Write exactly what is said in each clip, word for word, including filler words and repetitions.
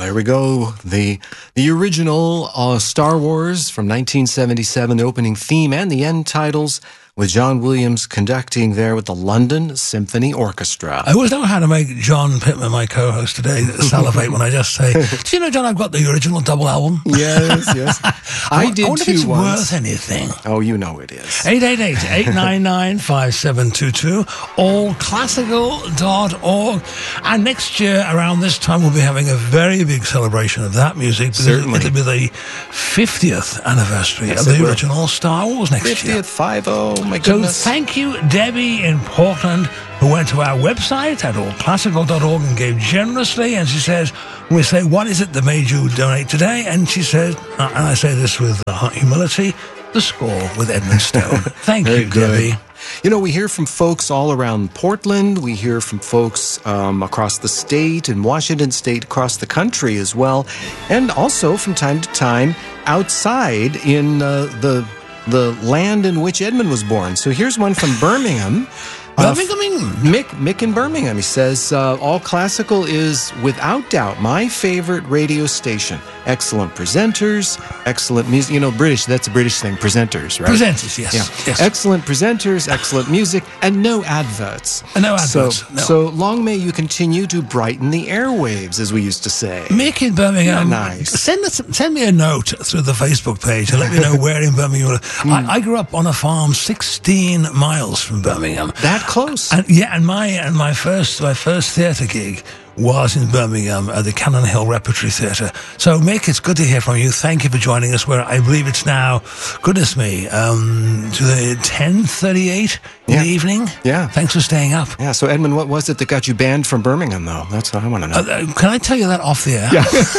there we go. The the original uh, Star Wars from nineteen seventy-seven, the opening theme and the end titles, with John Williams conducting there with the London Symphony Orchestra. I always know how to make John Pittman, my co-host today, salivate when I just say, do you know, John, I've got the original double album? Yes, yes. I, I did I wonder too if it's once. worth anything. Oh, you know it is. eight eight eight, eight nine nine, five seven two two, all classical dot org. And next year, around this time, we'll be having a very big celebration of that music. Certainly. It'll be the fiftieth anniversary Yes, of it the will. original Star Wars next year. fiftieth, five oh, my So goodness. thank you, Debbie in Portland, who went to our website at all classical dot org and gave generously. And she says, we say, what is it that made you donate today? And she says, uh, and I say this with uh, humility, the score with Edmund Stone. Thank Very you, good. Debbie. You know, we hear from folks all around Portland. We hear from folks um, across the state and Washington State, across the country as well. And also from time to time outside in uh, the the land in which Edmund was born. So here's one from Birmingham. Uh, Birmingham, England. Mick, Mick in Birmingham. He says, uh, all classical is, without doubt, my favorite radio station. Excellent presenters, excellent music. You know, British, that's a British thing, presenters, right? Presenters, yes. Yeah. yes. Excellent presenters, excellent music, and no adverts. And no adverts, So, no. so long may you continue to brighten the airwaves, as we used to say. Mick in Birmingham, Yeah, nice. send us, send me a note through the Facebook page and let me know where in Birmingham you are. I, I grew up on a farm sixteen miles from Birmingham. That close. And yeah, and my and my first my first theatre gig was in Birmingham at the Cannon Hill Repertory Theatre. So, Mick, it's good to hear from you. Thank you for joining us. Where I believe it's now, goodness me, um, to the ten thirty-eight in Yeah. the evening. Yeah. Thanks for staying up. Yeah, so Edmund, what was it that got you banned from Birmingham, though? That's what I want to know. Uh, uh, can I tell you that off the air?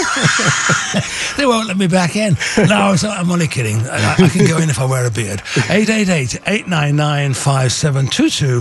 Yeah. They won't let me back in. No, it's not, I'm only kidding. I, I can go in if I wear a beard. eight eight eight, eight nine nine, five seven two two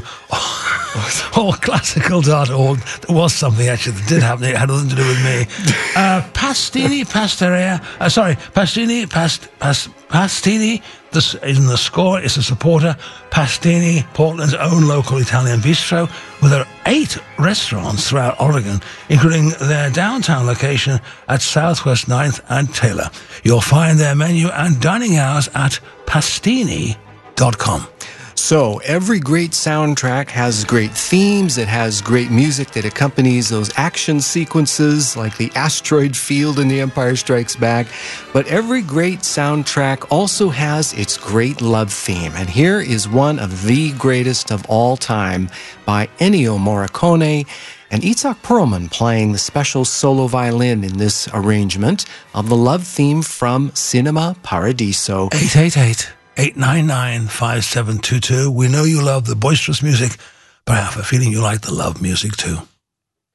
or classical dot org. There was something actually that did happen. It had nothing to do with me. Uh, Pastini Pasteria. Uh, sorry, Pastini Past, Past, Pastini. This is in the score. It's a supporter. Pastini, Portland's own local Italian bistro, with their eight restaurants throughout Oregon, including their downtown location at Southwest ninth and Taylor. You'll find their menu and dining hours at pastini dot com. So every great soundtrack has great themes. It has great music that accompanies those action sequences like the asteroid field in The Empire Strikes Back. But every great soundtrack also has its great love theme. And here is one of the greatest of all time by Ennio Morricone and Itzhak Perlman playing the special solo violin in this arrangement of the love theme from Cinema Paradiso. eight eight eight, eight nine nine, five seven two two. We know you love the boisterous music, but I have a feeling you like the love music too.